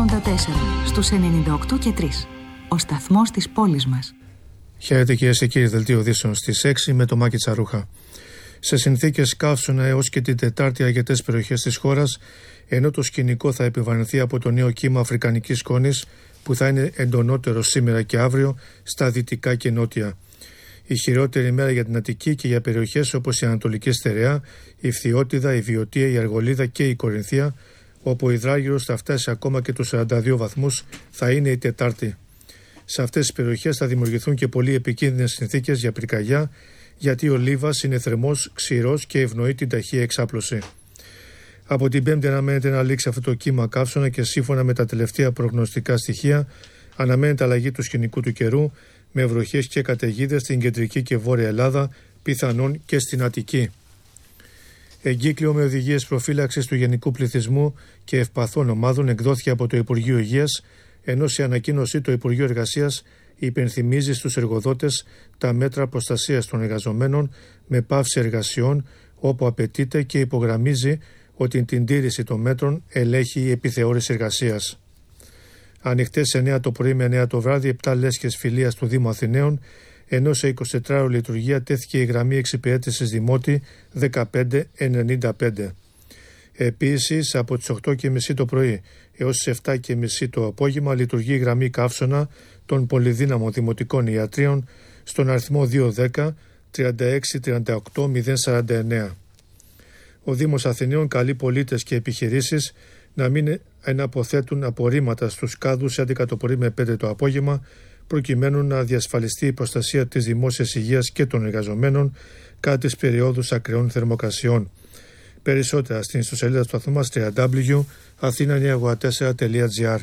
στους 98 και 3. Ο σταθμός της πόλης μας. Χαίρετε κυρίες και κύριοι, δελτίο ειδήσεων στις 6 με το Μάκη Τσαρούχα. Σε συνθήκες καύσωνα έως και την Τετάρτη αρκετές περιοχές της χώρας, ενώ το σκηνικό θα επιβαρυνθεί από το νέο κύμα αφρικανικής σκόνης που θα είναι εντονότερο σήμερα και αύριο στα δυτικά και νότια. Η χειρότερη ημέρα για την Αττική και για περιοχές όπως η Ανατολική Στερεά, η Φθιώτιδα, η Βιωτία, η Αργολίδα και η Κορινθία, όπου ο υδράργυρος θα φτάσει ακόμα και τους 42 βαθμούς, θα είναι η Τετάρτη. Σε αυτές τις περιοχές θα δημιουργηθούν και πολύ επικίνδυνες συνθήκες για πυρκαγιά, γιατί ο Λίβας είναι θερμός, ξηρός και ευνοεί την ταχεία εξάπλωση. Από την Πέμπτη αναμένεται να λήξει αυτό το κύμα καύσωνα και σύμφωνα με τα τελευταία προγνωστικά στοιχεία, αναμένεται αλλαγή του σκηνικού του καιρού με βροχές και καταιγίδες στην κεντρική και βόρεια Ελλάδα, πιθανόν και στην Αττική. Εγκύκλιο με οδηγίες προφύλαξης του γενικού πληθυσμού και ευπαθών ομάδων εκδόθηκε από το Υπουργείο Υγείας, ενώ σε ανακοίνωση το Υπουργείο Εργασίας υπενθυμίζει στους εργοδότες τα μέτρα προστασίας των εργαζομένων με πάυση εργασιών όπου απαιτείται και υπογραμμίζει ότι την τήρηση των μέτρων ελέγχει η επιθεώρηση εργασίας. Ανοιχτές 9 το πρωί με 9 το βράδυ 7 λέσχες φιλίας του Δήμου Αθηναίων, ενώ σε 24 λειτουργία τέθηκε η γραμμή εξυπηρέτησης Δημότη 1595. Επίσης, από τις 8.30 το πρωί έως τις 7.30 το απόγευμα λειτουργεί η γραμμή καύσωνα των πολυδύναμων δημοτικών ιατρίων στον αριθμό 210 36 38 049. Ο Δήμος Αθηναίων καλεί πολίτες και επιχειρήσεις να μην εναποθέτουν απορρίμματα στους κάδους 11 το πρωί με 5 το απόγευμα, προκειμένου να διασφαλιστεί η προστασία της δημόσιας υγείας και των εργαζομένων κατά τις περιόδους ακραίων θερμοκρασιών. Περισσότερα στην ιστοσελίδα του σταθμού μας www.athena984.gr.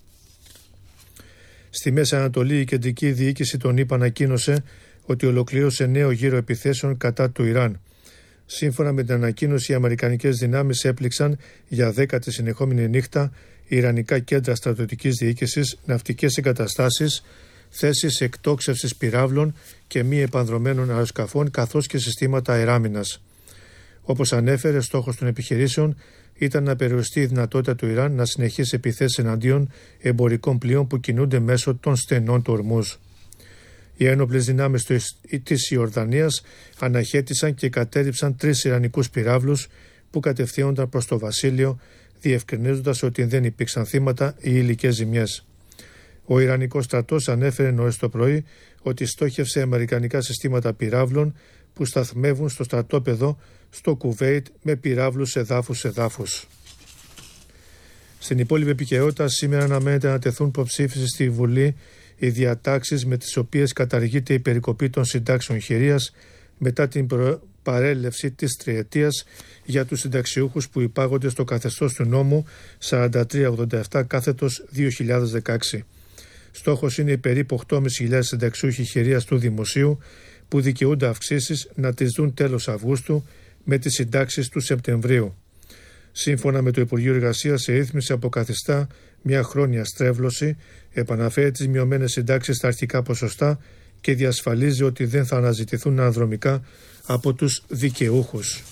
Στη Μέση Ανατολή η κεντρική διοίκηση των ΗΠΑ ανακοίνωσε ότι ολοκλήρωσε νέο γύρο επιθέσεων κατά του Ιράν. Σύμφωνα με την ανακοίνωση, οι αμερικανικές δυνάμεις έπληξαν για 10η συνεχόμενη νύχτα ιρανικά κέντρα στρατιωτικής διοίκησης, ναυτικές εγκαταστάσεις, θέσεις εκτόξευσης πυράβλων και μη επανδρωμένων αεροσκαφών, καθώς και συστήματα αεράμινας. Όπως ανέφερε, στόχος των επιχειρήσεων ήταν να περιοριστεί η δυνατότητα του Ιράν να συνεχίσει επιθέσεις εναντίον εμπορικών πλοίων που κινούνται μέσω των στενών του Ορμούζ. Οι ένοπλες δυνάμεις της Ιορδανίας αναχέτησαν και κατέριψαν 3 ιρανικούς πυράβλους που κατευθύνονταν προς το βασίλειο, διευκρινίζοντας ότι δεν υπήρξαν θύματα ή υλικές ζημιές. Ο Ιρανικός στρατός ανέφερε νωρίς το πρωί ότι στόχευσε αμερικανικά συστήματα πυράβλων που σταθμεύουν στο στρατόπεδο στο Κουβέιτ με πυράβλους εδάφους. Στην υπόλοιπη επικαιρότητα, σήμερα αναμένεται να τεθούν προψήφιση στη Βουλή οι διατάξεις με τις οποίες καταργείται η περικοπή των συντάξεων χειρίας μετά την παρέλευση της τριετίας για τους συνταξιούχους που υπάγονται στο καθεστώς του νόμου 4387 κάθετος 2016. Στόχος είναι οι περίπου 8.500 συνταξιούχοι χειρίας του Δημοσίου που δικαιούνται αυξήσεις να τις δουν τέλος Αυγούστου με τις συντάξεις του Σεπτεμβρίου. Σύμφωνα με το Υπουργείο Εργασίας, η ρύθμιση αποκαθιστά μια χρόνια στρέβλωση, επαναφέρει τις μειωμένες συντάξεις στα αρχικά ποσοστά και διασφαλίζει ότι δεν θα αναζητηθούν αναδρομικά από τους δικαιούχους.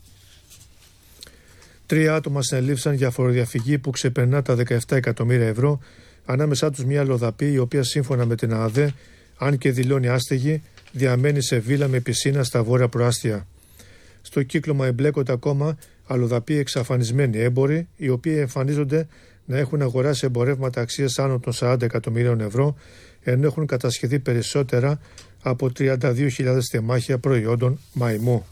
3 άτομα συνελήφθησαν για φοροδιαφυγή που ξεπερνά τα 17 εκατομμύρια ευρώ, ανάμεσά τους μια αλλοδαπή η οποία σύμφωνα με την ΑΔΕ, αν και δηλώνει άστεγη, διαμένει σε βίλα με πισίνα στα βόρεια προάστια. Στο κύκλωμα εμπλέκονται ακόμα αλλοδαποί εξαφανισμένοι έμποροι, οι οποίοι εμφανίζονται να έχουν αγοράσει εμπορεύματα αξίας άνω των 40 εκατομμυρίων ευρώ, ενώ έχουν κατασχεθεί περισσότερα από 32.000 τεμάχια προϊόντων μαϊμού.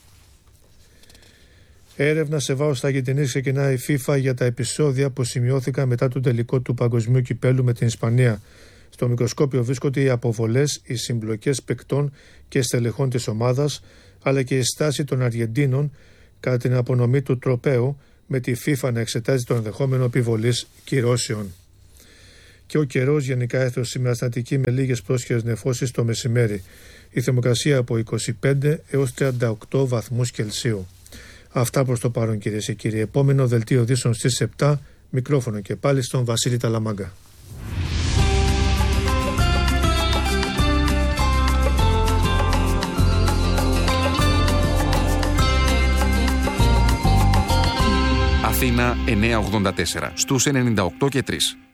Έρευνα σε βάρος Αργεντινής ξεκινάει η FIFA για τα επεισόδια που σημειώθηκαν μετά τον τελικό του Παγκοσμίου Κυπέλου με την Ισπανία. Στο μικροσκόπιο βρίσκονται οι αποβολές, οι συμπλοκές παικτών και στελεχών της ομάδας, αλλά και η στάση των Αργεντίνων κατά την απονομή του τροπαίου, με τη FIFA να εξετάζει τον ενδεχόμενο επιβολής κυρώσεων. Και ο καιρός γενικά έθεσε σήμερα στην Αττική με λίγες πρόσχερες νεφώσεις το μεσημέρι. Η θερμοκρασία από 25 έως 38 βαθμούς Κελσίου. Αυτά προς το παρόν, κυρίες και κύριοι. Επόμενο δελτίο ειδήσεων στις 7, μικρόφωνο και πάλι στον Βασίλη Ταλαμάγκα. Αθήνα 984 στους 98 και 3.